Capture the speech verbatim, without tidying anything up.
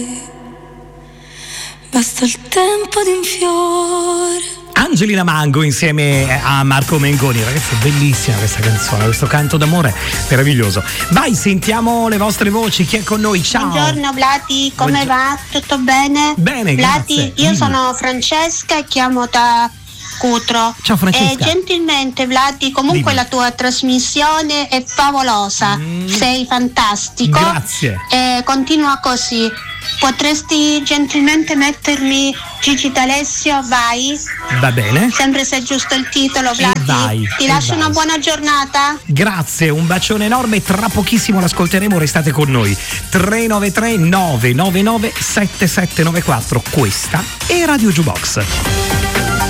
Basta il tempo di un fiore. Angelina Mango insieme a Marco Mengoni. Ragazzi, è bellissima questa canzone, questo canto d'amore meraviglioso. Vai, sentiamo le vostre voci. Chi è con noi? Ciao. Buongiorno Vladi, come Buongiorno. va? Tutto bene? Bene, Vladi, grazie. io Mm. sono Francesca e chiamo da Cutro. Ciao, Francesca. E gentilmente Vladi, comunque Dimmi. la tua trasmissione è favolosa. Mm. Sei fantastico. Grazie. E continua così. Potresti gentilmente mettermi Gigi D'Alessio, vai? Va bene. Sempre se è giusto il titolo, Vladi. vai, Ti e lascio vai. una buona giornata. Grazie, un bacione enorme, tra pochissimo l'ascolteremo, restate con noi. tre nove tre nove nove nove sette sette nove quattro, questa è Radio Jukebox.